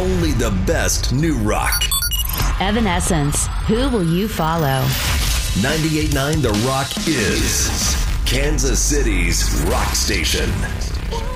only the best new rock. Evanescence, who will you follow? 98.9 The Rock is Kansas City's rock station.